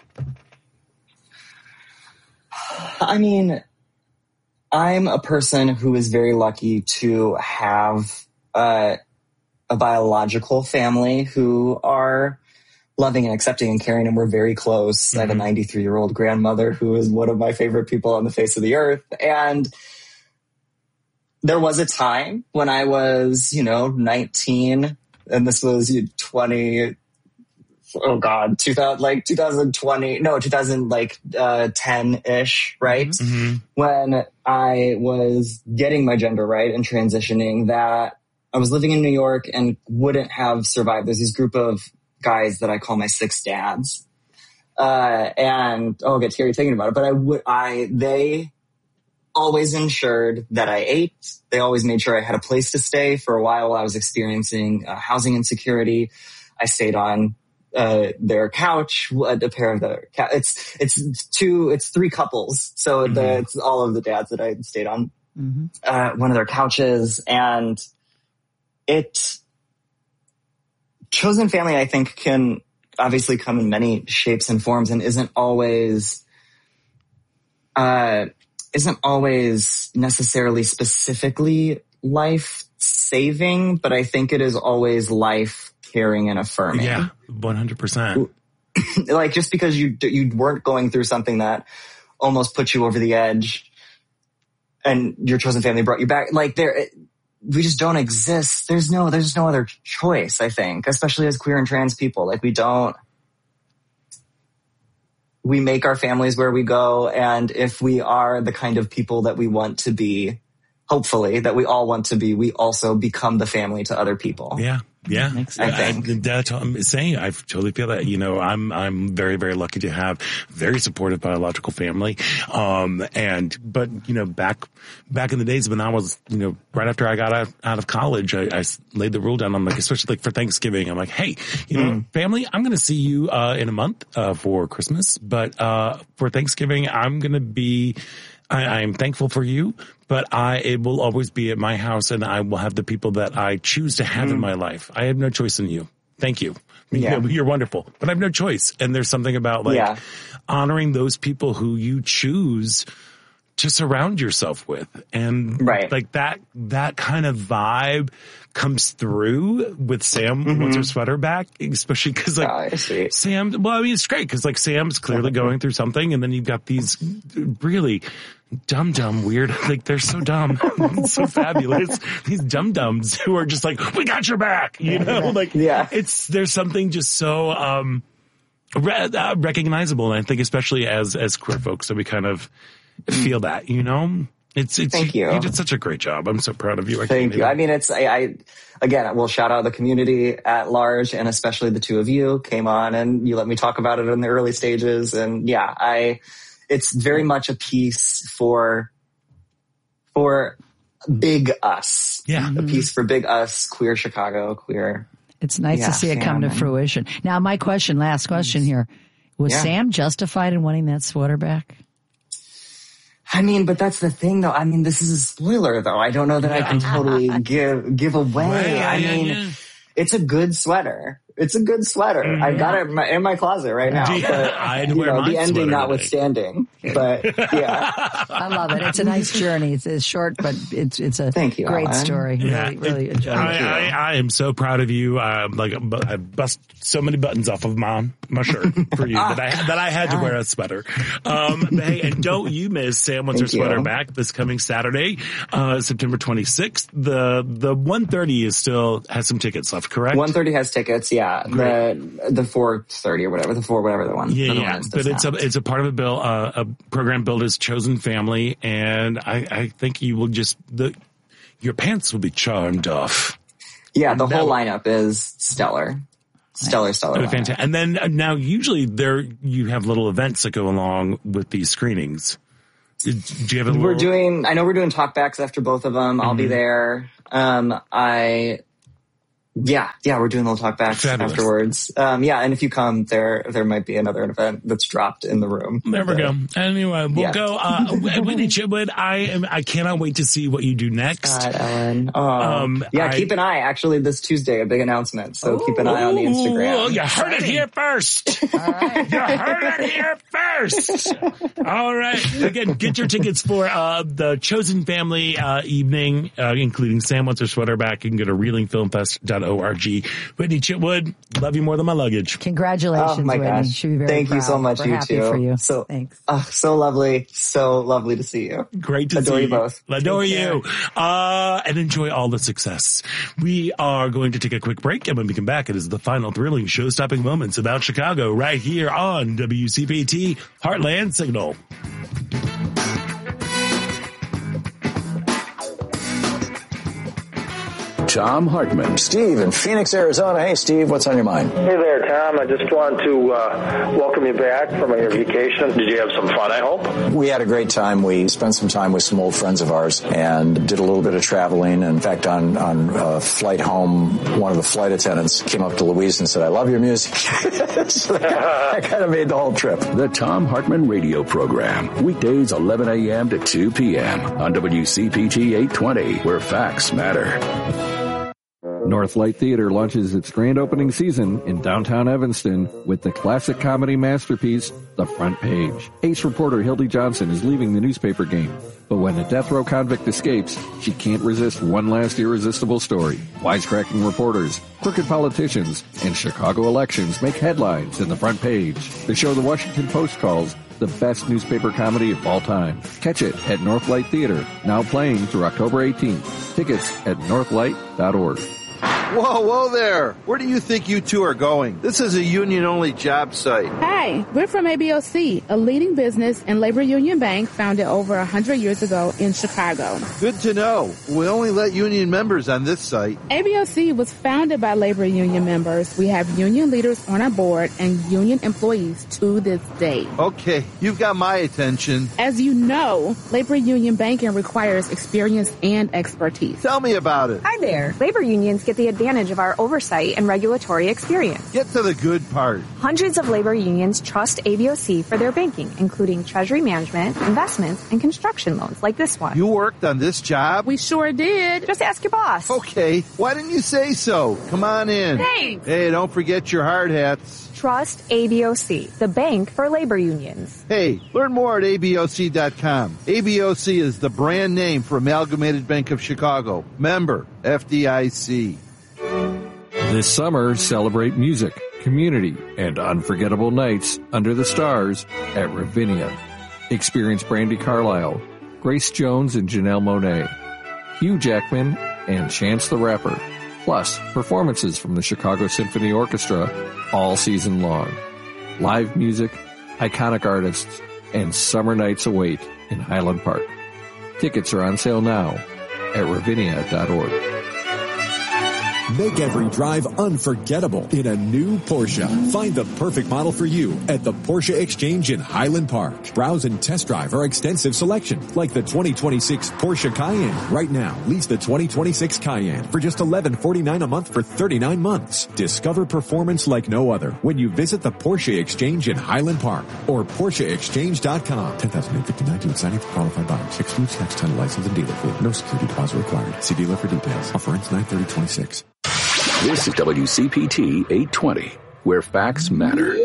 I mean, I'm a person who is very lucky to have uh, a biological family who are loving and accepting and caring, and we're very close. Mm-hmm. I have a ninety-three-year-old grandmother who is one of my favorite people on the face of the earth. And there was a time when I was, you know, nineteen, and this was twenty... Oh God, two thousand, like two thousand twenty, no, two thousand, like, uh, ten ish, right? Mm-hmm. When I was getting my gender right and transitioning, that I was living in New York and wouldn't have survived. There's this group of guys that I call my six dads. Uh, and I'll get teary thinking about it, but I would, I, they always ensured that I ate. They always made sure I had a place to stay. For a while I was experiencing uh, housing insecurity. I stayed on Uh, their couch, a pair of their couch. It's, it's two, it's three couples. So mm-hmm. the, it's all of the dads that I stayed on, mm-hmm. uh, one of their couches. And it, Chosen Family, I think, can obviously come in many shapes and forms and isn't always, uh, isn't always necessarily specifically life saving, but I think it is always life caring and affirming.
Yeah, one hundred percent.
Like, just because you you weren't going through something that almost put you over the edge and your chosen family brought you back, like, there, we just don't exist. There's no, there's no other choice, I think, especially as queer and trans people. Like, we don't, we make our families where we go. And if we are the kind of people that we want to be, hopefully, that we all want to be, we also become the family to other people.
Yeah. Yeah,
I think.
I, that's what I'm saying. I totally feel that. You know, I'm I'm very very lucky to have very supportive biological family. Um, and but you know, back back in the days when I was, you know, right after I got out, out of college, I, I laid the rule down. I'm like, especially like for Thanksgiving, I'm like, hey, you know, mm. family, I'm going to see you uh, in a month uh, for Christmas, but uh, for Thanksgiving, I'm going to be. I, I'm thankful for you, but I, it will always be at my house and I will have the people that I choose to have mm. in my life. I have no choice in you. Thank you. Yeah. You're, you're wonderful, but I have no choice. And there's something about like yeah. honoring those people who you choose to surround yourself with. And
right.
like that, that kind of vibe comes through with Sam mm-hmm. Wants Her Sweater Back, especially because like
oh,
Sam, well, I mean, it's great because like Sam's clearly going through something, and then you've got these really dumb, dumb, weird, like they're so dumb, it's so fabulous. These dum dums who are just like, we got your back, you know, like
yeah.
it's there's something just so um re- uh, recognizable, and I think especially as as queer folks, that we kind of feel that, you know. It's, it's,
Thank you.
You did such a great job. I'm so proud of you. I
Thank you. I mean, it's, I, I, again, we'll shout out the community at large, and especially the two of you came on and you let me talk about it in the early stages. And yeah, I, it's very much a piece for, for big us.
Yeah.
A piece for big us, queer Chicago, queer.
It's nice yeah, to see it come to fruition. Now, my question, last question here. Was yeah. Sam justified in wanting that sweater back?
I mean, but that's the thing, though. I mean, this is a spoiler, though. I don't know that I can totally give give away.
Right,
I
yeah,
mean,
yeah.
it's a good sweater. It's a good sweater. Mm-hmm. I got it in my, in my closet right now.
Yeah,
but,
I'd
you
wear
know,
my
the ending
sweater
notwithstanding. But yeah,
I love it. It's a nice journey. It's, it's short, but it's it's a
Thank you,
great
Alan.
story.
Yeah,
Really, really
it,
enjoyed
I,
it.
I, I am so proud of you. Uh, like I bust so many buttons off of my my shirt for you that I that I had to wear a sweater. Um, but hey, and don't you miss Sam Wants Her Sweater Back this coming Saturday, uh, September twenty-sixth. The the one thirty is still has some tickets left, correct?
one thirty has tickets. Yeah,
Great.
the the four thirty or whatever, the four whatever the one.
Yeah,
the
yeah.
one
But it's
not.
a it's a part of a bill, uh, a program billed as Chosen Family, and I I think you will just the your pants will be charmed off.
Yeah, the
That
whole
will-
lineup is stellar. Stellar, stellar.
Oh,
lineup.
fantastic. And then uh, now usually there you have little events that go along with these screenings. Do you have a little...
We're doing, I know we're doing talkbacks after both of them. I'll
Mm-hmm.
be there. Um, I, yeah, yeah, we're doing little talkbacks
Fabulous.
afterwards. Um, yeah, and if you come there, there might be another event that's dropped in the room.
There we go. Anyway, we'll
Yeah.
go. Uh, Whitney Chitwood, I am. I cannot wait to see what you do next.
God, Ellen. Oh.
Um,
yeah,
I-
keep an eye. Actually, this Tuesday, a big announcement. So keep an eye on the Instagram.
Ooh, you heard it here first. You heard it here first. All right. Again, get your tickets for uh, the Chosen Family uh, evening, uh, including Sam Wants Her Sweater Back. You can go to reeling film fest dot org. Whitney Chitwood, love you more than my luggage.
Congratulations,
Oh my
Whitney.
gosh.
Should be very
Thank you
proud.
so much,
We're
you
happy
two.
for you.
So,
Thanks.
Oh, so lovely. So lovely to see you.
Great to
Adore
see
you both.
Adore
Take
you. Uh, and enjoy all the success. We are going to take a quick break, and when we come back, it is the final thrilling show-stopping moments about Chicago right here on W C P T Heartland Signal.
Tom Hartman.
Steve in Phoenix, Arizona. Hey, Steve, what's on your mind?
Hey there, Tom. I just wanted to uh, welcome you back from your vacation. Did you have some fun, I hope?
We had a great time. We spent some time with some old friends of ours and did a little bit of traveling. In fact, on on uh, flight home, one of the flight attendants came up to Louise and said, "I love your music." So that, that kind of made the whole trip.
The Tom Hartman Radio Program. Weekdays eleven a.m. to two p.m. on W C P T eight twenty, where facts matter.
Northlight Theater launches its grand opening season in downtown Evanston with the classic comedy masterpiece, The Front Page. Ace reporter Hildy Johnson is leaving the newspaper game, but when a death row convict escapes, she can't resist one last irresistible story. Wisecracking reporters, crooked politicians, and Chicago elections make headlines in The Front Page. The show the Washington Post calls the best newspaper comedy of all time. Catch it at Northlight Theater, now playing through October eighteenth. Tickets at northlight dot org.
Whoa, whoa there. Where do you think you two are going? This is a union-only job site.
Hi, we're from A B O C, a leading business and labor union bank founded over one hundred years ago in Chicago.
Good to know. We only let union members on this site.
A B O C was founded by labor union members. We have union leaders on our board and union employees to this day.
Okay, you've got my attention.
As you know, labor union banking requires experience and expertise.
Tell me about it.
Hi there. Labor unions get the advantage of our oversight and regulatory experience.
Get to the good part.
Hundreds of labor unions trust A B O C for their banking, including treasury management, investments, and construction loans like this one.
You worked on this job?
We sure did.
Just ask your boss.
Okay, why didn't you say so? Come on in.
Thanks.
Hey, don't forget your hard hats.
Trust A B O C, the bank for labor unions.
Hey, learn more at A B O C dot com. A B O C is the brand name for Amalgamated Bank of Chicago. Member, F D I C.
This summer, celebrate music, community, and unforgettable nights under the stars at Ravinia. Experience Brandi Carlile, Grace Jones and Janelle Monáe, Hugh Jackman, and Chance the Rapper, plus performances from the Chicago Symphony Orchestra all season long. Live music, iconic artists, and summer nights await in Highland Park. Tickets are on sale now at ravinia dot org.
Make every drive unforgettable in a new Porsche. Find the perfect model for you at the Porsche Exchange in Highland Park. Browse and test drive our extensive selection, like the twenty twenty-six Porsche Cayenne. Right now, lease the twenty twenty-six Cayenne for just eleven dollars and forty-nine cents a month for thirty-nine months. Discover performance like no other when you visit the Porsche Exchange in Highland Park or Porsche Exchange dot com. ten thousand eight hundred fifty-nine dollars to signing for qualified buyers. Excludes tax, title, license, and dealer fee. No security deposit required. See dealer for details. Offer ends nine thirty twenty-six.
This is W C P T eight twenty, where facts matter.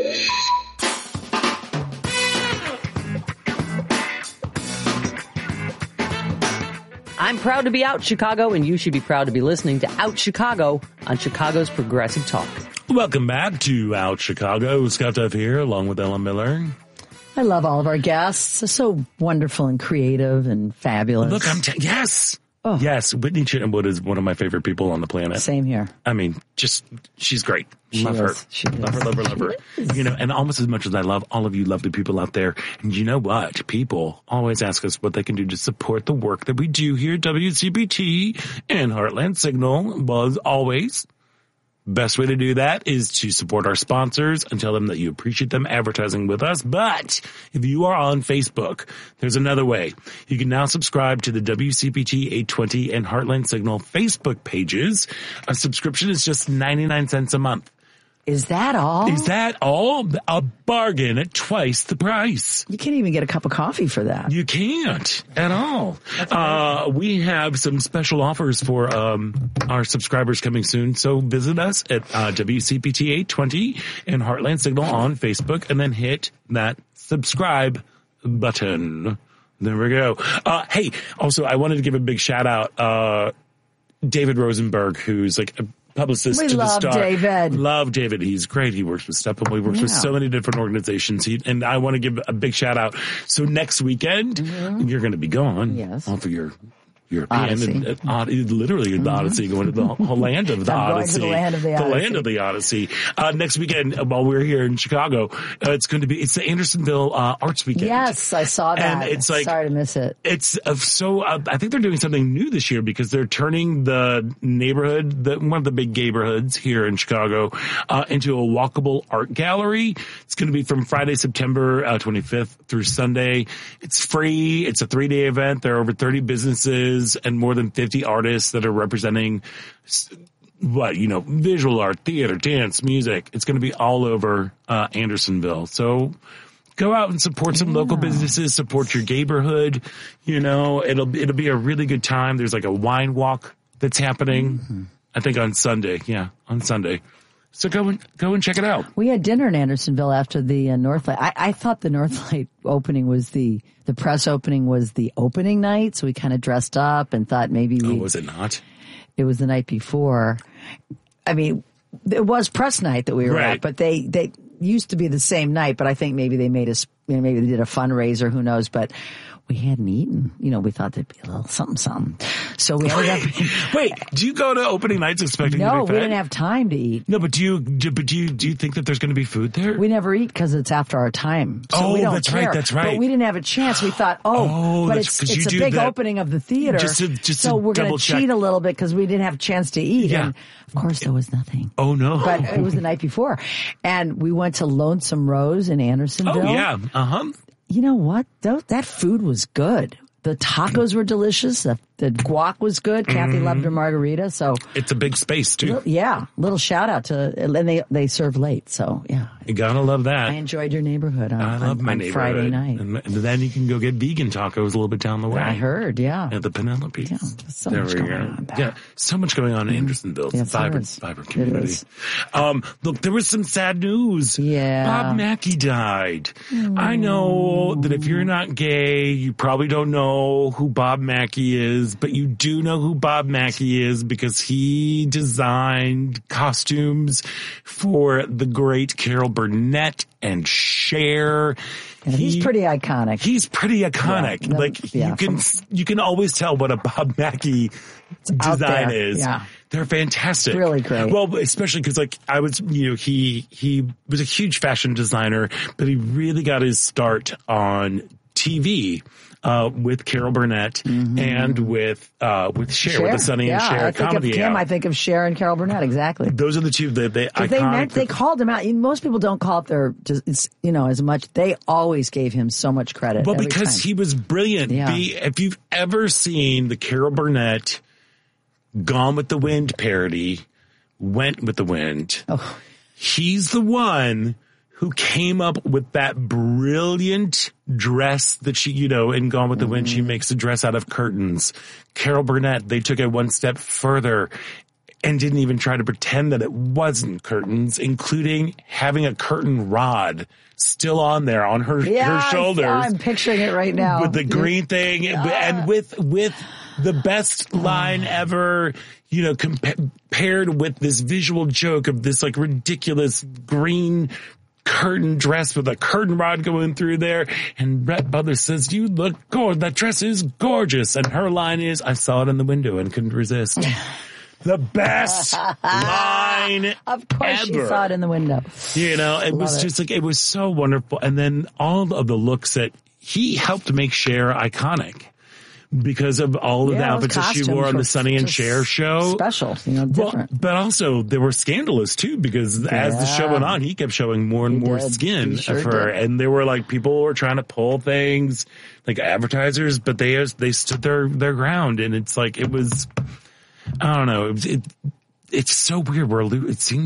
I'm proud to be out Chicago, and you should be proud to be listening to Out Chicago on Chicago's Progressive Talk.
Welcome back to Out Chicago. Scott Duff here, along with Ellen Miller.
I love all of our guests. They're so wonderful and creative and fabulous.
Look, I'm t- yes. Oh. Yes, Whitney Chittenwood is one of my favorite people on the planet.
Same here.
I mean, just, she's great.
She
love
is.
her.
She
love
is.
her, love her, love her. You know, and almost as much as I love all of you lovely people out there. And you know what? People always ask us what they can do to support the work that we do here at W C P T and Heartland Signal. Was always. Best way to do that is to support our sponsors and tell them that you appreciate them advertising with us. But if you are on Facebook, there's another way. You can now subscribe to the W C P T eight twenty and Heartland Signal Facebook pages. A subscription is just ninety-nine cents a month.
Is that all?
Is that all? A bargain at twice the price.
You can't even get a cup of coffee for that.
You can't at all. Uh, we have some special offers for um, our subscribers coming soon. So visit us at uh, W C P T eight twenty and Heartland Signal on Facebook, and then hit that subscribe button. There we go. Uh, hey, also, I wanted to give a big shout out. Uh, David Rosenberg, who's like a publicist
we
to the
love
star.
David.
Love David. He's great. He works with Steppenwolf. He works
Yeah.
with so many different organizations. He, and I want to give a big shout out. So next weekend, mm-hmm. you're going to be gone
yes.
off of your European
Odyssey.
and, and uh, literally the mm-hmm. Odyssey, going to the whole land of the
I'm
Odyssey.
Going to the land of the,
the
Odyssey.
land of the Odyssey. Uh, next weekend, while we're here in Chicago, uh, it's going to be, it's the Andersonville uh, Arts Weekend.
Yes, I saw that.
And it's like,
sorry to miss it.
It's uh, so, uh, I think they're doing something new this year because they're turning the neighborhood, the, one of the big neighborhoods here in Chicago, uh, into a walkable art gallery. It's going to be from Friday, September uh, twenty-fifth through Sunday. It's free. It's a three day event. There are over thirty businesses and more than fifty artists that are representing what, you know, visual art, theater, dance, music. It's going to be all over uh, Andersonville. So go out and support some yeah. local businesses, support your neighborhood. You know, it'll, it'll be a really good time. There's like a wine walk that's happening, mm-hmm. I think on Sunday. Yeah, on Sunday. So go and go and check it out.
We had dinner in Andersonville after the uh, Northlight. I, I thought the Northlight opening was the the press opening was the opening night, so we kind of dressed up and thought maybe we.
Oh, was it not?
It was the night before. I mean, it was press night that we were
right.
at, but they they used to be the same night. But I think maybe they made us, you know, maybe they did a fundraiser. Who knows? But we hadn't eaten. You know, we thought there'd be a little something, something. So we ended up.
Wait, do you go to opening nights expecting
no,
to be fed?
we didn't have time to eat.
No, but do you? Do, but do you? Do you think that there's going to be food there?
We never eat because it's after our time. So
oh,
we don't
that's
care.
right. That's right.
But we didn't have a chance. We thought, oh,
oh
but
it's
it's it's a big
that.
opening of the theater.
Just to, just
so
to
we're going to
check.
cheat a little bit because we didn't have a chance to eat.
Yeah.
And of course, there was nothing.
Oh no!
But it was the night before, and we went to Lonesome Rose in Andersonville.
Oh yeah, uh huh.
You know what? That, that food was good. The tacos were delicious. The, the guac was good. Kathy
Mm-hmm.
loved her margarita. So
it's a big space too.
Little, yeah, little shout out to, and they they serve late. So yeah,
you gotta love that.
I enjoyed your neighborhood. On,
I love
on,
my
on
neighborhood.
Friday night,
and then you can go get vegan tacos a little bit down the way.
I heard, yeah,
at the Penelope.
Yeah, so
there
much
we
going
go.
on.
Yeah, so much going on in Andersonville. It's
yes,
a vibrant,
it
vibrant community.
It
um, look, there was some sad news.
Yeah,
Bob Mackie died.
Mm.
I know that if you're not gay, you probably don't know who Bob Mackie is, but you do know who Bob Mackie is because he designed costumes for the great Carol Burnett and Cher.
Yeah, he's he, pretty iconic.
He's pretty iconic. Yeah, like yeah, you can from, you can always tell what a Bob Mackie design is.
Yeah.
They're fantastic.
Really great.
Well, especially because like I was, you know, he he was a huge fashion designer, but he really got his start on T V. Uh, with Carol Burnett mm-hmm. and with uh, with Cher,
Cher,
with the Sonny
yeah,
and Cher
I think
comedy
of Kim,
out.
I think of Cher and Carol Burnett, exactly.
Those are the two that they iconic.
They, meant, they called him out. Most people don't call it their, just, you know, as much. They always gave him so much credit.
Well,
every
because
time.
he was brilliant.
Yeah.
The, if you've ever seen the Carol Burnett Gone with the Wind parody, Went with the Wind,
oh.
he's the one who came up with that brilliant dress that she, you know, in Gone with the Wind, mm-hmm. she makes a dress out of curtains. Carol Burnett, they took it one step further. and didn't even try to pretend that it wasn't curtains, including having a curtain rod still on there on her,
yeah,
her shoulders.
I'm picturing it right now.
With the green thing
uh,
and with, with the best line ever, you know, compa- paired with this visual joke of this like ridiculous green curtain dress with a curtain rod going through there. And Brett Butler says, you look gorgeous. That dress is gorgeous. And her line is, I saw it in the window and couldn't resist. The best line
Of course
ever.
she saw it in the window.
You know, it
Love
was
it.
just like, it was so wonderful. And then all of the looks that he helped make Cher iconic because of all of
Yeah,
the outfits
those
that she
costumes
wore on
were
the Sonny and
just
Cher show.
Special, you know, different.
Well, but also they were scandalous too because as the show
Yeah.
went on, he kept showing more and
He
more
did.
skin
He sure
of her.
did.
And they were like, people were trying to pull things like advertisers, but they, they stood their, their ground. And it's like, it was, I don't know, it, it it's so weird where it seems